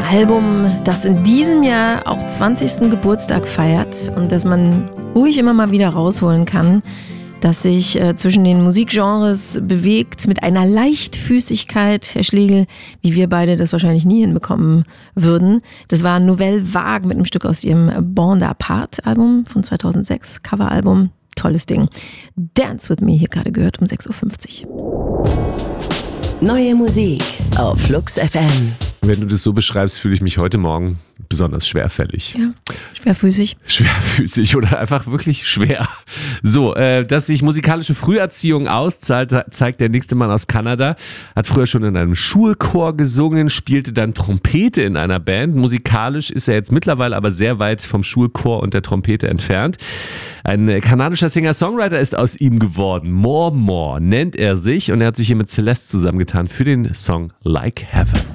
Album, das in diesem Jahr auch 20. Geburtstag feiert und das man ruhig immer mal wieder rausholen kann, das sich zwischen den Musikgenres bewegt mit einer Leichtfüßigkeit, Herr Schlegel, wie wir beide das wahrscheinlich nie hinbekommen würden. Das war Nouvelle Vague mit einem Stück aus ihrem Bande Apart Album von 2006, Coveralbum, tolles Ding. Dance With Me hier gerade gehört um 6.50 Uhr. Neue Musik auf Flux FM. Wenn du das so beschreibst, fühle ich mich heute Morgen besonders schwerfällig. Ja, schwerfüßig. Schwerfüßig oder einfach wirklich schwer. So, dass sich musikalische Früherziehung auszahlt, zeigt der nächste Mann aus Kanada. Hat früher schon in einem Schulchor gesungen, spielte dann Trompete in einer Band. Musikalisch ist er jetzt mittlerweile aber sehr weit vom Schulchor und der Trompete entfernt. Ein kanadischer Singer-Songwriter ist aus ihm geworden. More nennt er sich und er hat sich hier mit Celeste zusammengetan für den Song Like Heaven.